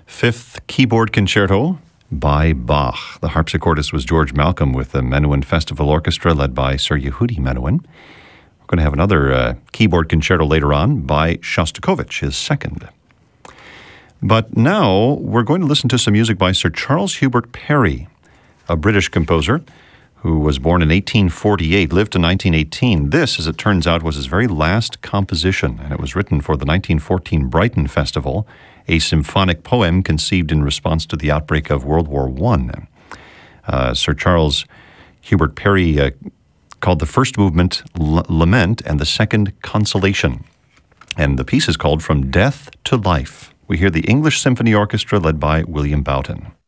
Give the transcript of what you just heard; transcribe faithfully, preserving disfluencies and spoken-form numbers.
Fifth Keyboard Concerto by Bach. The harpsichordist was George Malcolm with the Menuhin Festival Orchestra led by Sir Yehudi Menuhin. We're going to have another uh, keyboard concerto later on by Shostakovich, his second. But now we're going to listen to some music by Sir Charles Hubert Parry, a British composer who was born in eighteen forty-eight, lived to nineteen eighteen. This, as it turns out, was his very last composition, and it was written for the nineteen fourteen Brighton Festival, a symphonic poem conceived in response to the outbreak of World War One. Uh, Sir Charles Hubert Parry uh, called the first movement L- Lament and the second Consolation. And the piece is called From Death to Life. We hear the English Symphony Orchestra led by William Boughton.